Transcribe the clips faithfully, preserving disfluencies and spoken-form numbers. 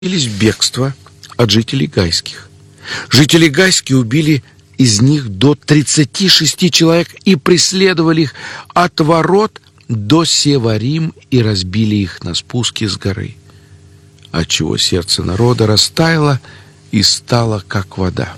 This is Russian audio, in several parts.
в бегство от жителей Гайских. Жители Гайские убили из них до тридцати шести человек и преследовали их от ворот до Севарим и разбили их на спуске с горы, отчего сердце народа растаяло и стало как вода.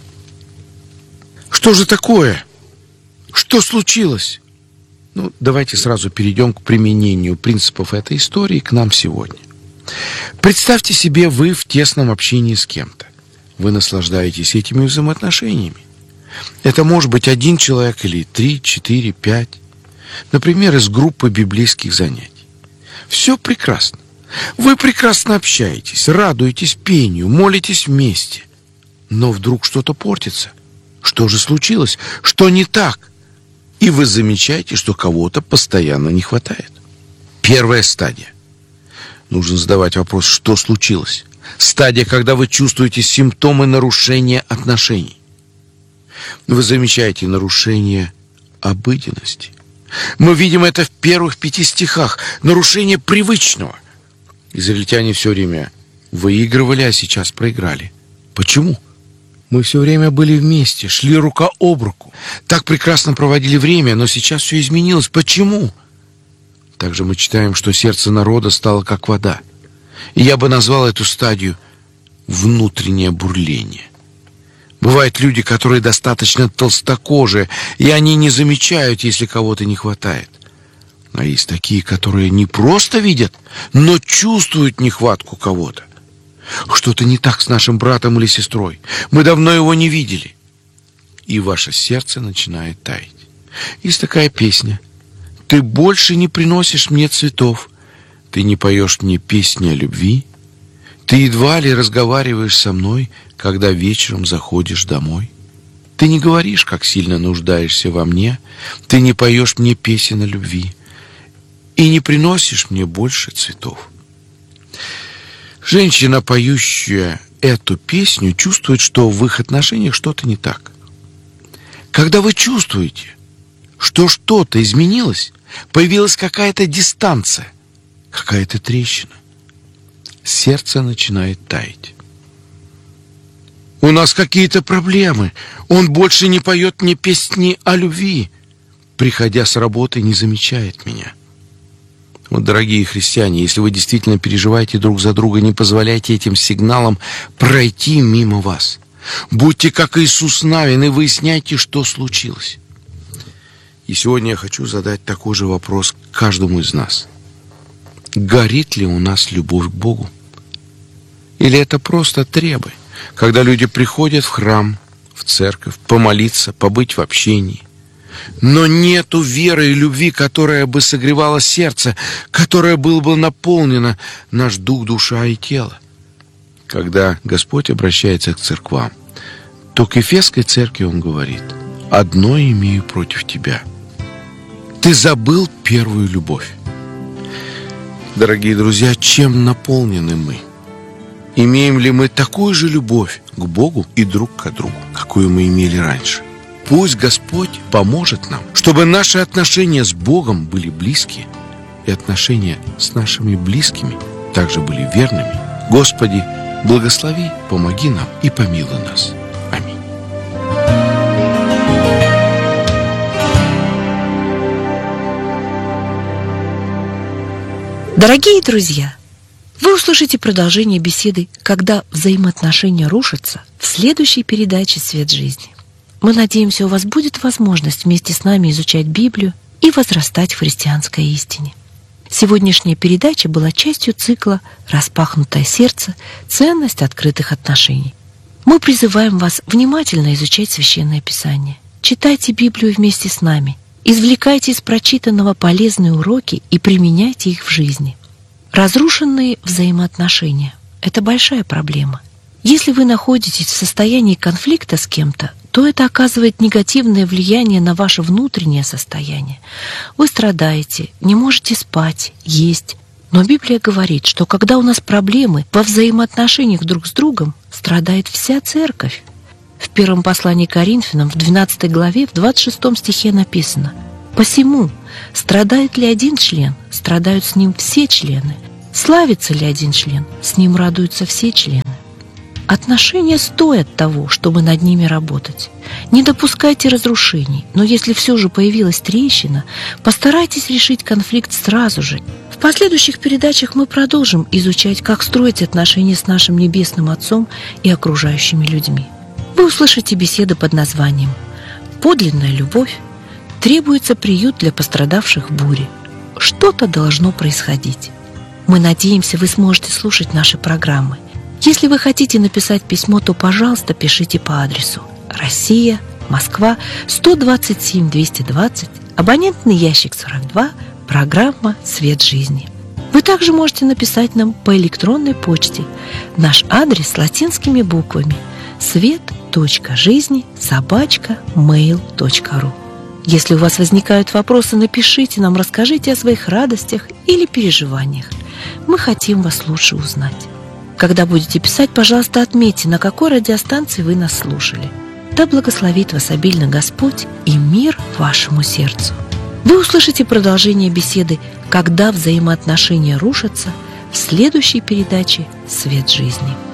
Что же такое? Что случилось? Ну, давайте сразу перейдем к применению принципов этой истории к нам сегодня. Представьте себе, вы в тесном общении с кем-то. Вы наслаждаетесь этими взаимоотношениями. Это может быть один человек или три, четыре, пять. Например, из группы библейских занятий. Все прекрасно. Вы прекрасно общаетесь, радуетесь пению, молитесь вместе. Но вдруг что-то портится. Что же случилось? Что не так? И вы замечаете, что кого-то постоянно не хватает. Первая стадия. Нужно задавать вопрос, что случилось. Стадия, когда вы чувствуете симптомы нарушения отношений. Вы замечаете нарушение обыденности. Мы видим это в первых пяти стихах. Нарушение привычного. Израильтяне все время выигрывали, а сейчас проиграли. Почему? Мы все время были вместе, шли рука об руку. Так прекрасно проводили время, но сейчас все изменилось. Почему? Также мы читаем, что сердце народа стало как вода. И я бы назвал эту стадию внутреннее бурление. Бывают люди, которые достаточно толстокожие, и они не замечают, если кого-то не хватает. А есть такие, которые не просто видят, но чувствуют нехватку кого-то. Что-то не так с нашим братом или сестрой. Мы давно его не видели. И ваше сердце начинает таять. Есть такая песня. Ты больше не приносишь мне цветов. Ты не поешь мне песни о любви. Ты едва ли разговариваешь со мной, когда вечером заходишь домой. Ты не говоришь, как сильно нуждаешься во мне. Ты не поешь мне песен о любви. И не приносишь мне больше цветов. Женщина, поющая эту песню, чувствует, что в их отношениях что-то не так. Когда вы чувствуете, что что-то изменилось, появилась какая-то дистанция, какая-то трещина, сердце начинает таять. У нас какие-то проблемы. Он больше не поет мне песни о любви. Приходя с работы, не замечает меня. Вот, дорогие христиане, если вы действительно переживаете друг за друга, не позволяйте этим сигналам пройти мимо вас. Будьте как Иисус Навин и выясняйте, что случилось. И сегодня я хочу задать такой же вопрос каждому из нас. Горит ли у нас любовь к Богу? Или это просто требы, когда люди приходят в храм, в церковь, помолиться, побыть в общении, но нету веры и любви, которая бы согревала сердце, которая была бы наполнена наш дух, душа и тело? Когда Господь обращается к церквам, то к Ефесской церкви Он говорит: «Одно имею против тебя. Ты забыл первую любовь». Дорогие друзья, чем наполнены мы? Имеем ли мы такую же любовь к Богу и друг к другу, какую мы имели раньше? Пусть Господь поможет нам, чтобы наши отношения с Богом были близкие, и отношения с нашими близкими также были верными. Господи, благослови, помоги нам и помилуй нас. Аминь. Дорогие друзья, вы услышите продолжение беседы «Когда взаимоотношения рушатся» в следующей передаче «Свет жизни». Мы надеемся, у вас будет возможность вместе с нами изучать Библию и возрастать в христианской истине. Сегодняшняя передача была частью цикла «Распахнутое сердце. Ценность открытых отношений». Мы призываем вас внимательно изучать Священное Писание. Читайте Библию вместе с нами. Извлекайте из прочитанного полезные уроки и применяйте их в жизни. Разрушенные взаимоотношения – это большая проблема. Если вы находитесь в состоянии конфликта с кем-то, то это оказывает негативное влияние на ваше внутреннее состояние. Вы страдаете, не можете спать, есть. Но Библия говорит, что когда у нас проблемы во взаимоотношениях друг с другом, страдает вся церковь. В первом послании к Коринфянам, в двенадцатой главе, в двадцать шестом стихе написано: «Посему, страдает ли один член, страдают с ним все члены. Славится ли один член, с ним радуются все члены. Отношения стоят того, чтобы над ними работать. Не допускайте разрушений, но если все же появилась трещина, постарайтесь решить конфликт сразу же. В последующих передачах мы продолжим изучать, как строить отношения с нашим Небесным Отцом и окружающими людьми. Вы услышите беседы под названием «Подлинная любовь», «Требуется приют для пострадавших в буре», «Что-то должно происходить». Мы надеемся, вы сможете слушать наши программы. Если вы хотите написать письмо, то, пожалуйста, пишите по адресу Россия, Москва, сто двадцать семь двести двадцать, абонентный ящик сорок два, программа «Свет жизни». Вы также можете написать нам по электронной почте. Наш адрес латинскими буквами свет точка жизни собака мейл точка ру. Если у вас возникают вопросы, напишите нам, расскажите о своих радостях или переживаниях. Мы хотим вас лучше узнать. Когда будете писать, пожалуйста, отметьте, на какой радиостанции вы нас слушали. Да благословит вас обильно Господь и мир вашему сердцу. Вы услышите продолжение беседы «Когда взаимоотношения рушатся» в следующей передаче «Свет жизни».